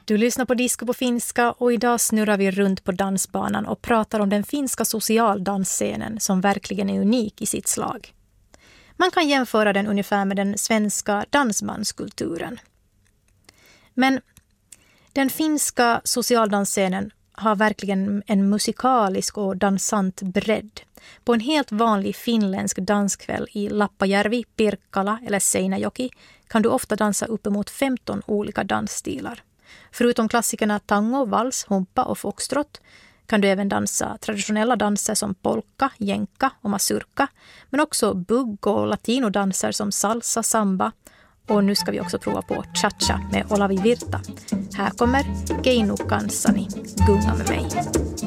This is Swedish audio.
Du lyssnar på Disco på finska och idag snurrar vi runt på dansbanan och pratar om den finska socialdansscenen som verkligen är unik i sitt slag. Man kan jämföra den ungefär med den svenska dansbandskulturen. Men den finska socialdansscenen har verkligen en musikalisk och dansant bredd. På en helt vanlig finländsk danskväll i Lappajärvi, Pirkkala eller Seinäjoki kan du ofta dansa uppemot 15 olika dansstilar. Förutom klassikerna tango, vals, humpa och foxtrot kan du även dansa traditionella danser som polka, jänka och mazurka, men också bugg och latinodanser som salsa, samba. Och nu ska vi också prova på cha-cha med Olavi Virta. Här kommer Keinu kanssani, gunga med mig.